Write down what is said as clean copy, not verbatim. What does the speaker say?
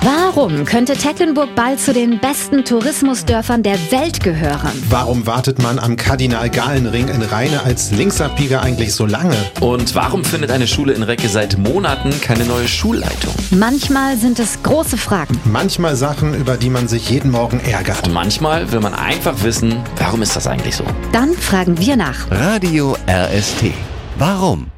Warum könnte Tecklenburg bald zu den besten Tourismusdörfern der Welt gehören? Warum wartet man am Kardinal-Gahlen-Ring in Rheine als Linksabbieger eigentlich so lange? Und warum findet eine Schule in Recke seit Monaten keine neue Schulleitung? Manchmal sind es große Fragen. Manchmal Sachen, über die man sich jeden Morgen ärgert. Und manchmal will man einfach wissen, warum ist das eigentlich so? Dann fragen wir nach. Radio RST. Warum?